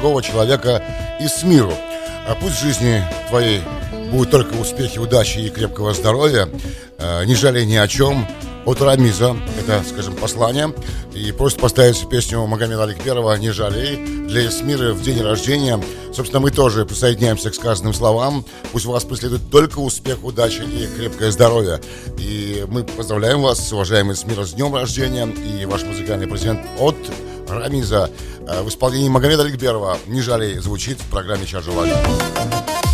дорогого человека из миру. А пусть в жизни твоей будут только успехи, удачи и крепкого здоровья. Не жалей ни о чем. От Рамиза, это, скажем, послание. И просит поставить песню Магомеда Аликперова «Не жалей» для Эсмиры в день рождения. Собственно, мы тоже присоединяемся к сказанным словам. Пусть вас преследует только успех, удача и крепкое здоровье. И мы поздравляем вас, уважаемый Эсмира, с днем рождения. И ваш музыкальный презент от Рамиза в исполнении Магомеда Аликперова «Не жалей» звучит в программе «Чарджи Лайв».